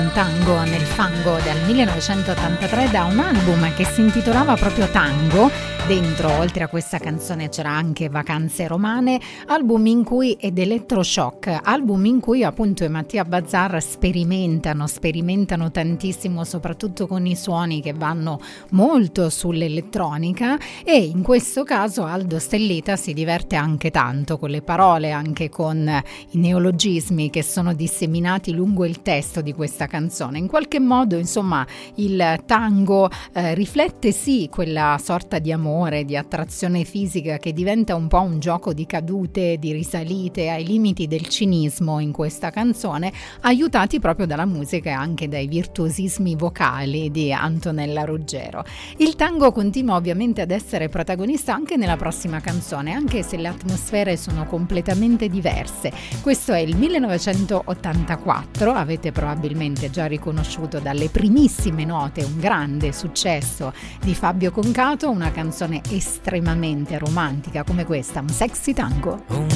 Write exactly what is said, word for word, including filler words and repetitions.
Tango nel fango del millenovecentottantatré, da un album che si intitolava proprio Tango. Dentro, oltre a questa canzone, c'era anche Vacanze Romane, album in cui ed Electroshock, album in cui appunto i Mattia Bazar sperimentano, sperimentano tantissimo, soprattutto con i suoni che vanno molto sull'elettronica, e in questo caso Aldo Stellita si diverte anche tanto con le parole, anche con i neologismi che sono disseminati lungo il testo di questa canzone. In qualche modo, insomma, il tango eh, riflette sì quella sorta di amore, di attrazione fisica che diventa un po' un gioco di cadute, di risalite ai limiti del cinismo in questa canzone, aiutati proprio dalla musica e anche dai virtuosismi vocali di Antonella Ruggero. Il tango continua ovviamente ad essere protagonista anche nella prossima canzone, anche se le atmosfere sono completamente diverse. Questo è il millenovecentottantaquattro, avete probabilmente già riconosciuto dalle primissime note un grande successo di Fabio Concato, una canzone estremamente romantica come questa, un sexy tango. Un